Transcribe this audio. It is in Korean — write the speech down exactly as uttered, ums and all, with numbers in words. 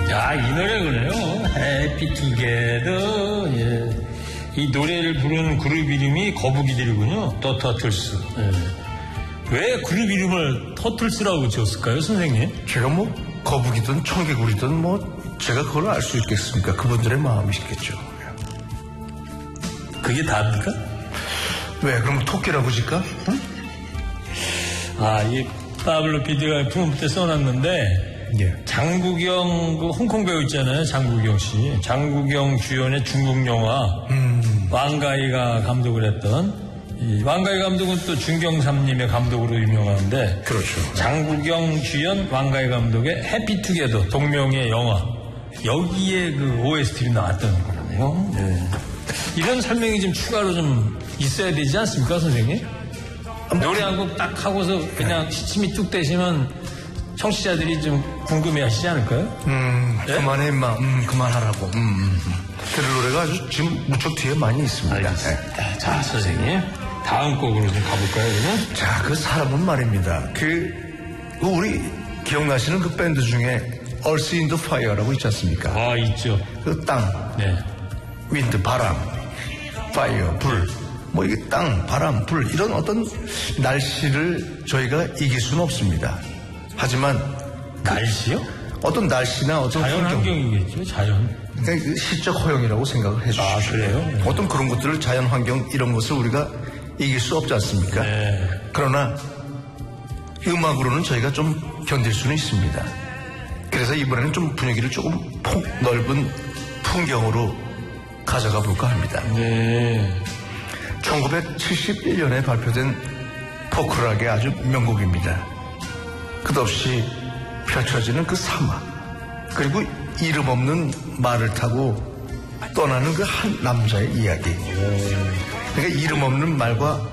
야, 이 노래군요. 해피 투게더. 예. 이 노래를 부르는 그룹 이름이 거북이들이군요. 더 터틀스. 예. 왜 그룹 이름을 터틀스라고 지었을까요, 선생님? 제가 뭐 거북이든 청개구리든 뭐 제가 그걸 알 수 있겠습니까? 그분들의 마음이시겠죠. 그게 다입니까? 왜? 그럼 토끼라고 질까? 응? 아, 이 파블로 피디가 프롬 때 써놨는데 예. 장국영 그 홍콩 배우 있잖아요. 장국영 씨. 장국영 주연의 중국 영화 음. 왕가이가 감독을 했던 이 왕가이 감독은 또 준경삼님의 감독으로 유명한데 그렇죠. 장국영 주연 왕가이 감독의 해피투게더 동명의 영화 여기에 그 오에스티로 나왔던 거라네요. 네. 이런 설명이 좀 추가로 좀 있어야 되지 않습니까, 선생님? 노래 한 곡 딱 하고서 그냥 시침이 뚝 되시면 청취자들이 좀 궁금해 하시지 않을까요? 음, 네? 그만해, 임마. 음, 그만하라고. 음, 음, 음. 그 노래가 아주 지금 무척 뒤에 많이 있습니다. 알겠습니다. 네. 자, 선생님. 다음 곡으로 좀 가볼까요, 그러면? 자, 그 사람은 말입니다. 그, 우리 기억나시는 그 밴드 중에 Earth in the Fire라고 있지 않습니까? 아, 있죠. 그 땅, 네. 윈드, 바람, 파이어, 불. 뭐 이게 땅, 바람, 불 이런 어떤 날씨를 저희가 이길 수는 없습니다. 하지만 날씨요? 그 어떤 날씨나 어떤 자연 환경, 환경이겠죠, 자연. 그러니까 그 시적 허용이라고 생각을 해주시죠. 아, 그래요? 네. 어떤 그런 것들을 자연 환경 이런 것을 우리가 이길 수 없지 않습니까? 네. 그러나 음악으로는 저희가 좀 견딜 수는 있습니다. 그래서 이번에는 좀 분위기를 조금 폭 넓은 풍경으로 가져가 볼까 합니다. 네. 천구백칠십일 년에 발표된 포크락의 아주 명곡입니다. 끝없이 펼쳐지는 그 사막, 그리고 이름 없는 말을 타고 떠나는 그 한 남자의 이야기. 그러니까 이름 없는 말과